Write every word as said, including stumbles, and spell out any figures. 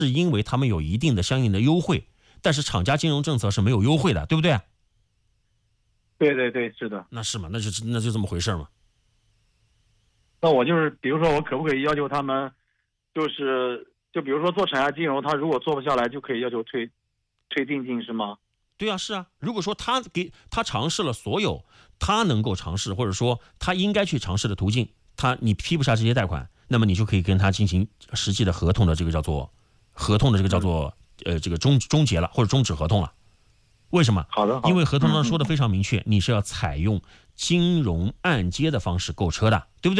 是因为他们有一定的相应的优惠，但是厂家金融政策是没有优惠的，对不对？ 对对对，是的。 那是嘛，那就那就这么回事嘛。 那我就是，比如说，我可不可以要求他们，就是就比如说做产业金融，他如果做不下来，就可以要求退退定金，是吗？ 对啊，是啊。如果说他给他尝试了所有他能够尝试，或者说他应该去尝试的途径，他你批不下这些贷款，那么你就可以跟他进行实际的合同的这个叫做合同的这个叫做呃这个终终结了，或者终止合同了。为什么？ 好的，好的。 因为合同上说的非常明确，你是要采用金融按揭的方式购车的，对不对？